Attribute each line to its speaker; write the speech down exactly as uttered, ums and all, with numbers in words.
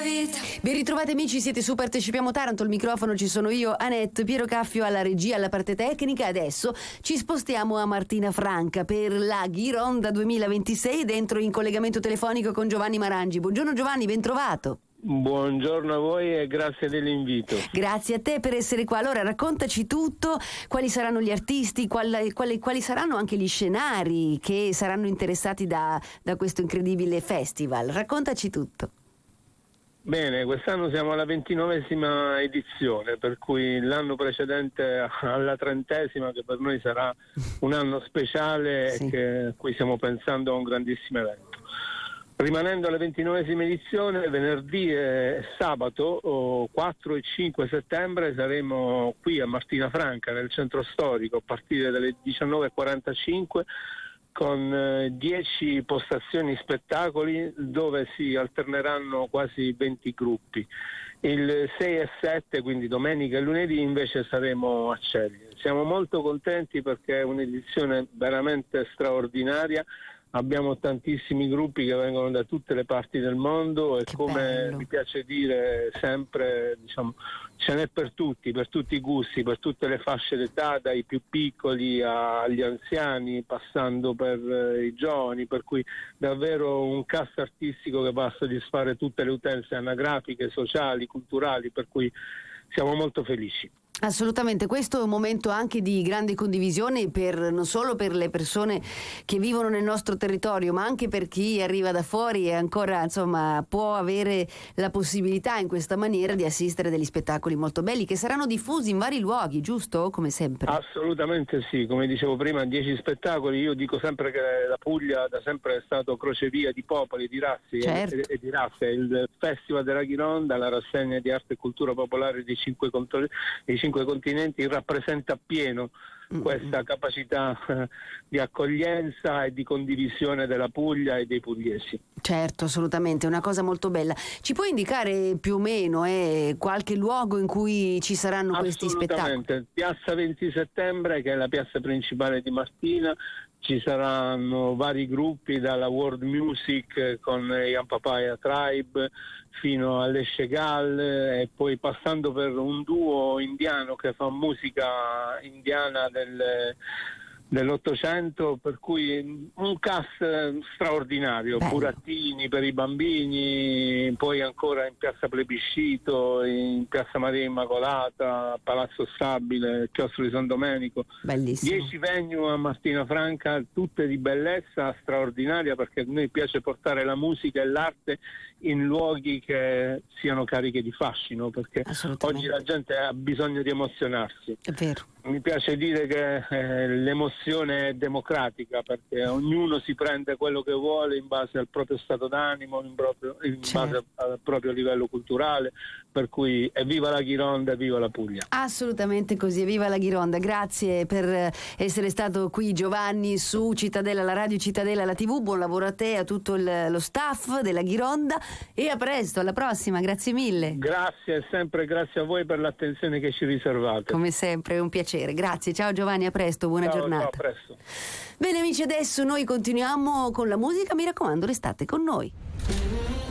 Speaker 1: vita.
Speaker 2: Ben ritrovati amici, siete su Partecipiamo Taranto, al microfono ci sono io, Annette, Piero Caffio alla regia, alla parte tecnica. Adesso ci spostiamo a Martina Franca per la Ghironda duemilaventisei, dentro in collegamento telefonico con Giovanni Marangi. Buongiorno Giovanni, ben trovato.
Speaker 3: Buongiorno a voi e grazie dell'invito.
Speaker 2: Grazie a te per essere qua. Allora raccontaci tutto, quali saranno gli artisti, quali, quali, quali saranno anche gli scenari che saranno interessati da, da questo incredibile festival. Raccontaci tutto.
Speaker 3: Bene, quest'anno siamo alla ventinovesima edizione, per cui l'anno precedente alla trentesima, che per noi sarà un anno speciale, sì, che, a cui stiamo pensando a un grandissimo evento. Rimanendo alla ventinovesima edizione, venerdì e sabato quattro e cinque settembre saremo qui a Martina Franca, nel centro storico, a partire dalle diciannove e quarantacinque, con dieci postazioni spettacoli dove si alterneranno quasi venti gruppi. Il sei e sette, quindi domenica e lunedì, invece saremo a Ceglie. Siamo molto contenti perché è un'edizione veramente straordinaria. Abbiamo tantissimi gruppi che vengono da tutte le parti del mondo e, che come bello, mi piace dire sempre, diciamo, ce n'è per tutti, per tutti i gusti, per tutte le fasce d'età, dai più piccoli agli anziani, passando per eh, i giovani, per cui davvero un cast artistico che va a soddisfare tutte le utenze anagrafiche, sociali, culturali, per cui siamo molto felici.
Speaker 2: Assolutamente, questo è un momento anche di grande condivisione per, non solo per le persone che vivono nel nostro territorio, ma anche per chi arriva da fuori e ancora, insomma, può avere la possibilità in questa maniera di assistere a degli spettacoli molto belli che saranno diffusi in vari luoghi, giusto? Come sempre.
Speaker 3: Assolutamente sì, come dicevo prima, dieci spettacoli. Io dico sempre che la Puglia da sempre è stato crocevia di popoli, di razze, certo, e, e di razze. Il Festival della Ghironda, la rassegna di arte e cultura popolare dei cinque, contro- dei cinque continenti, rappresenta appieno questa capacità eh, di accoglienza e di condivisione della Puglia e dei pugliesi.
Speaker 2: Certo, assolutamente, è una cosa molto bella. Ci puoi indicare più o meno eh, qualche luogo in cui ci saranno questi spettacoli?
Speaker 3: Assolutamente, piazza venti settembre, che è la piazza principale di Martina. Ci saranno vari gruppi, dalla World Music con Ian Papaya Tribe fino alle Chegal, e poi passando per un duo indiano che fa musica indiana del, dell'Ottocento, per cui un cast straordinario. Bello. Burattini per i bambini, poi ancora in piazza Plebiscito, in piazza Maria Immacolata, Palazzo Stabile, Chiostro di San Domenico.
Speaker 2: Bellissimo.
Speaker 3: Dieci venue a Martina Franca, tutte di bellezza straordinaria, perché a noi piace portare la musica e l'arte in luoghi che siano cariche di fascino, perché oggi la gente ha bisogno di emozionarsi.
Speaker 2: È vero.
Speaker 3: Mi piace dire che eh, l'emozione è democratica, perché ognuno si prende quello che vuole in base al proprio stato d'animo, in, proprio, in certo, base al proprio livello culturale, per cui evviva la Ghironda, evviva la Puglia.
Speaker 2: Assolutamente così, evviva la Ghironda. Grazie per essere stato qui Giovanni su Cittadella, la radio Cittadella, la tivù. Buon lavoro a te e a tutto il, lo staff della Ghironda, e a presto, alla prossima, grazie mille.
Speaker 3: Grazie, sempre grazie a voi per l'attenzione che ci riservate.
Speaker 2: Come sempre è un piacere. Grazie, ciao Giovanni, a presto, buona
Speaker 3: ciao,
Speaker 2: giornata.
Speaker 3: Ciao, a presto.
Speaker 2: Bene amici, adesso noi continuiamo con la musica, mi raccomando restate con noi.